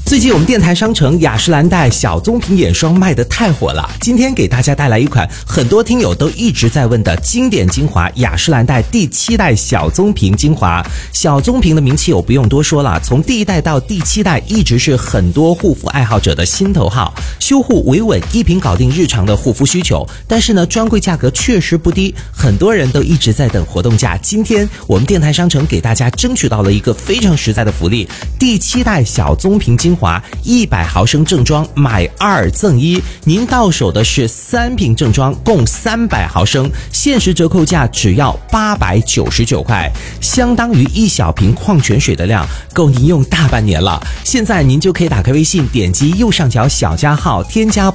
最近我们电台商城雅诗兰黛小棕瓶眼霜卖得太火了，今天给大家带来一款很多听友都一直在问的经典精华雅诗兰黛第7代小棕瓶精华。小棕瓶的名气我不用多说了，从第1代到第7代一直是很多护肤爱好者的心头好，修护维稳，一瓶搞定日常的护肤需求。但是呢，专柜价格确实不低，很多人都一直在等活动价。今天我们电台商城给大家争取到了一个非常实在的福利，第7代小棕瓶精华100毫升正装买2赠1，您到手的是3瓶正装共300毫升，限时折扣价只要899块，相当于1小瓶矿泉水的量，够您用大半年了。现在您就可以打开微信，点击右上角小加号，添加